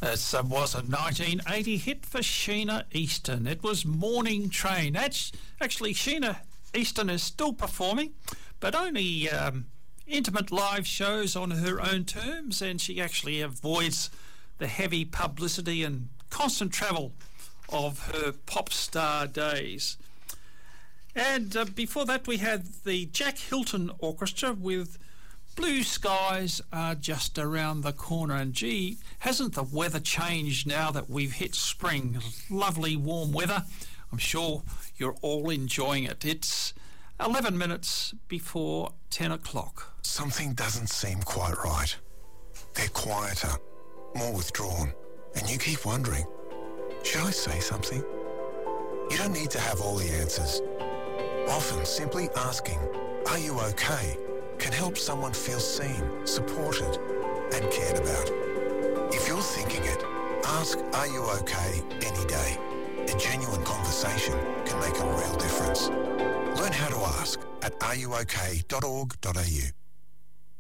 This was a 1980 hit for Sheena Easton. It was Morning Train. Actually, Sheena Easton is still performing, but only intimate live shows on her own terms, and she actually avoids the heavy publicity and constant travel of her pop star days. And before that, we had the Jack Hilton Orchestra with Blue Skies Are Just Around the Corner. And gee, hasn't the weather changed now that we've hit spring? Lovely warm weather. I'm sure you're all enjoying it. It's 11 minutes before 10 o'clock. Something doesn't seem quite right. They're quieter, more withdrawn, and you keep wondering, should I say something? You don't need to have all the answers. Often simply asking, "Are you okay?" can help someone feel seen, supported, and cared about. If you're thinking it, ask, "Are you okay?" any day. A genuine conversation can make a real difference. Learn how to ask at areyouok.org.au.